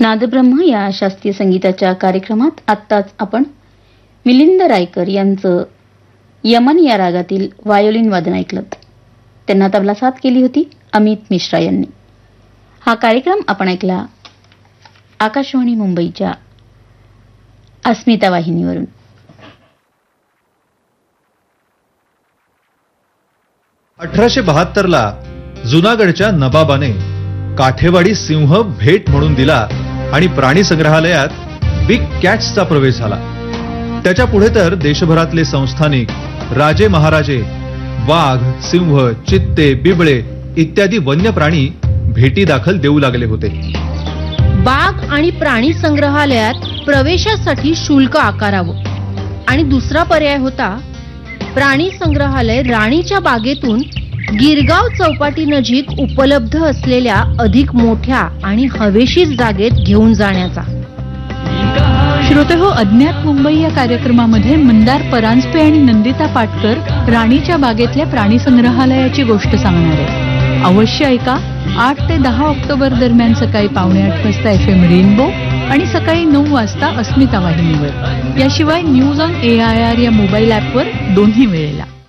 नादब्रह्म या शास्त्रीय संगीताच्या कार्यक्रमात आत्ताच आपण मिलिंद रायकर यांचं यमन या रागातील व्हायोलिन वादन ऐकलं. त्यांना तबला साथ केली होती अमित मिश्रा यांनी. हा कार्यक्रम आपण ऐकला आकाशवाणी मुंबईच्या अस्मिता वाहिनीवरून. ला जुनागडच्या नबाबाने काठेवाडी सिंह भेट म्हणून दिला आणि प्राणी संग्रहालयात बिग कॅट्सचा प्रवेश झाला. त्याच्या पुढे तर देशभरातले संस्थानिक राजे महाराजे वाघ, सिंह, चित्ते, बिबळे इत्यादी वन्य प्राणी भेटी दाखल देऊ लागले होते. बाग आणि प्राणी संग्रहालयात प्रवेशासाठी शुल्क आकारावं आणि दुसरा पर्याय होता प्राणी संग्रहालय राणीच्या बागेतून गिरगाव चौपाटी नजीक उपलब्ध असलेल्या अधिक मोठ्या आणि हवेशीर जागेत घेऊन जाण्याचा. श्रोतेहो, अज्ञात मुंबई या कार्यक्रमामध्ये मंदार परांजपे आणि नंदिता पाटकर राणीच्या बागेतल्या प्राणी संग्रहालयाची गोष्ट सांगणार आहेत. अवश्य ऐका. 8 ते 10 ऑक्टोबर दरम्यान सकाळी 7:45 वाजता FM रेनबो आणि सकाळी 9 वाजता अस्मिता वाहिनीवर. याशिवाय न्यूज ऑन AIR या मोबाईल ॲपवर दोन्ही वेळेला.